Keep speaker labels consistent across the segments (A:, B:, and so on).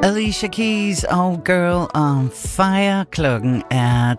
A: Alicia Keys og Girl on Fire. Klokken er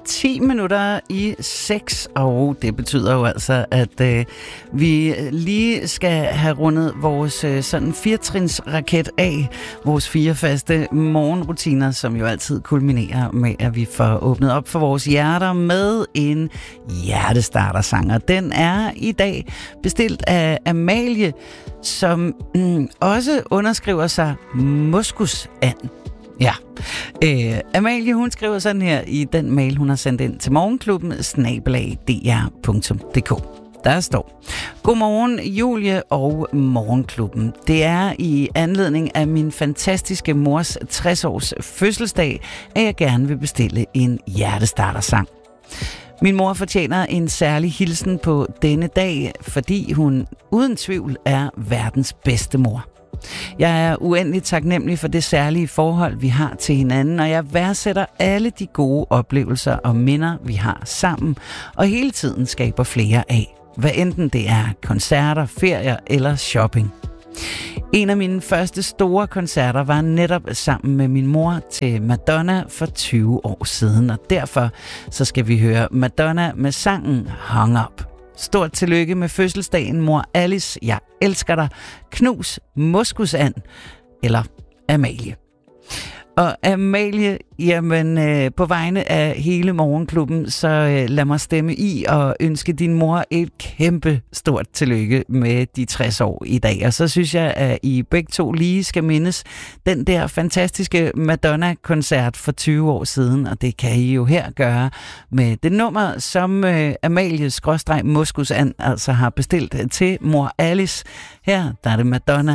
A: 6:10, og det betyder jo altså, at vi lige skal have rundet vores sådan 4-trins-raket af. Vores 4 faste morgenrutiner, som jo altid kulminerer med, at vi får åbnet op for vores hjerter med en hjertestartersang. Og den er i dag bestilt af Amalie, som også underskriver sig Moskusand. Ja. Amalie, hun skriver sådan her i den mail, hun har sendt ind til morgenklubben @dr.dk. Der står: Godmorgen, Julie og Morgenklubben. Det er i anledning af min fantastiske mors 60-års fødselsdag, at jeg gerne vil bestille en hjertestartersang. Min mor fortjener en særlig hilsen på denne dag, fordi hun uden tvivl er verdens bedste mor. Jeg er uendeligt taknemmelig for det særlige forhold, vi har til hinanden, og jeg værdsætter alle de gode oplevelser og minder, vi har sammen, og hele tiden skaber flere af, hvad enten det er koncerter, ferier eller shopping. En af mine første store koncerter var netop sammen med min mor til Madonna for 20 år siden, og derfor så skal vi høre Madonna med sangen Hung Up. Stort tillykke med fødselsdagen, mor Alice. Jeg elsker dig. Knus Moskusand. Eller Amalie. Og Amalie, jamen på vegne af hele morgenklubben, så lad mig stemme i og ønske din mor et kæmpe stort tillykke med de 60 år i dag. Og så synes jeg, at I begge to lige skal mindes den der fantastiske Madonna-koncert for 20 år siden. Og det kan I jo her gøre med det nummer, som Amalie-Moskusand altså har bestilt til mor Alice. Her der er det Madonna